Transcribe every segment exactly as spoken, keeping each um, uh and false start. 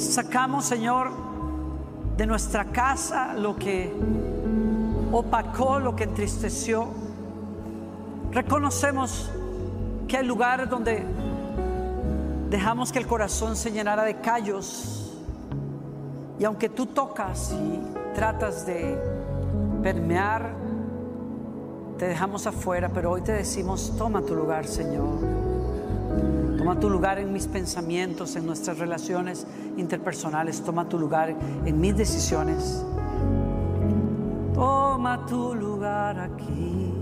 Sacamos, Señor, de nuestra casa lo que opacó, lo que entristeció. Reconocemos que hay lugares donde dejamos que el corazón se llenara de callos, y aunque tú tocas y tratas de permear, te dejamos afuera. Pero hoy te decimos: toma tu lugar, Señor. Toma tu lugar en mis pensamientos, en nuestras relaciones interpersonales. Toma tu lugar en mis decisiones. Toma tu lugar aquí.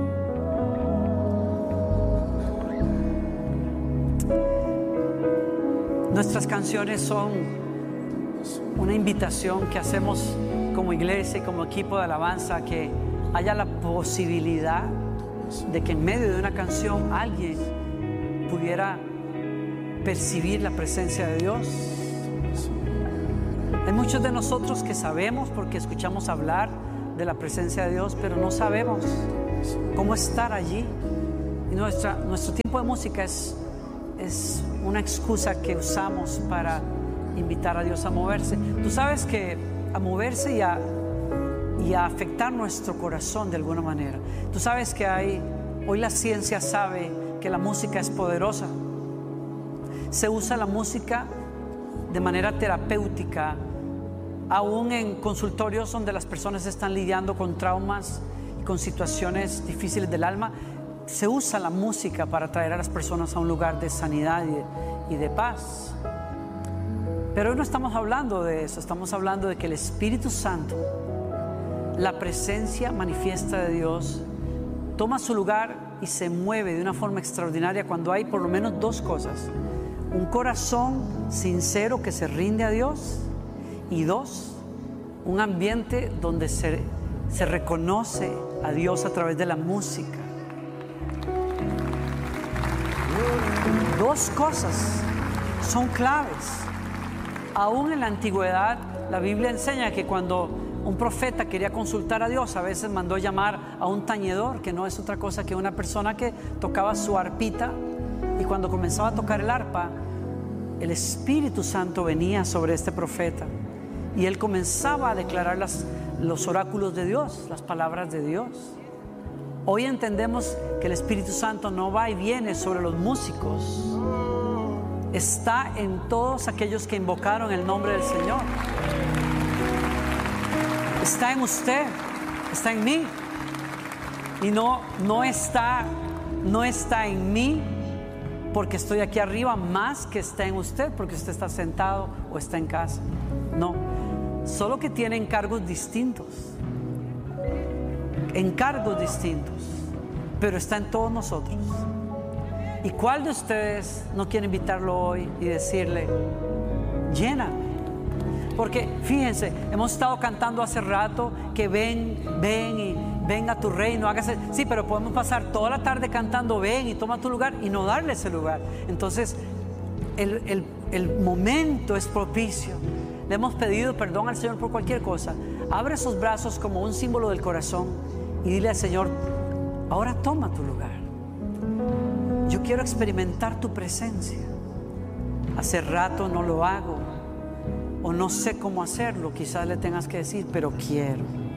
Nuestras canciones son una invitación que hacemos como iglesia y como equipo de alabanza, que haya la posibilidad de que en medio de una canción alguien pudiera percibir la presencia de Dios. Hay muchos de nosotros que sabemos porque escuchamos hablar de la presencia de Dios, pero no sabemos cómo estar allí. Y nuestra, nuestro tiempo de música es, es una excusa que usamos para invitar a Dios a moverse. Tú sabes que a moverse y a, y a afectar nuestro corazón de alguna manera. Tú sabes que hay, hoy la ciencia sabe que la música es poderosa. Se usa la música de manera terapéutica, aún en consultorios donde las personas están lidiando con traumas y con situaciones difíciles del alma. Se usa la música para traer a las personas a un lugar de sanidad y de, y de paz. Pero hoy no estamos hablando de eso. Estamos hablando de que el Espíritu Santo, la presencia manifiesta de Dios, toma su lugar y se mueve de una forma extraordinaria cuando hay por lo menos dos cosas: un corazón sincero que se rinde a Dios, y dos, un ambiente donde se, se reconoce a Dios a través de la música. Dos cosas son claves. Aún en la antigüedad, la Biblia enseña que cuando un profeta quería consultar a Dios, a veces mandó llamar a un tañedor, que no es otra cosa que una persona que tocaba su arpita, y cuando comenzaba a tocar el arpa, el Espíritu Santo venía sobre este profeta y él comenzaba a declarar las, los oráculos de Dios, las palabras de Dios. Hoy entendemos que el Espíritu Santo no va y viene sobre los músicos, está en todos aquellos que invocaron el nombre del Señor. Está en usted, está en mí, y no, no está, no está en mí porque estoy aquí arriba, más que está en usted porque usted está sentado o está en casa. No, solo que tiene encargos distintos, encargos distintos, pero está en todos nosotros. ¿Y cuál de ustedes no quiere invitarlo hoy y decirle: lléname? Porque fíjense, hemos estado cantando hace rato que ven, ven y ven a tu reino, hágase. Sí, pero podemos pasar toda la tarde cantando ven y toma tu lugar y no darle ese lugar. Entonces el, el, el momento es propicio. Le hemos pedido perdón al Señor por cualquier cosa. Abre esos brazos como un símbolo del corazón y dile al Señor: ahora toma tu lugar. Yo quiero experimentar tu presencia. Hace rato no lo hago, o no sé cómo hacerlo. Quizás le tengas que decir: pero quiero.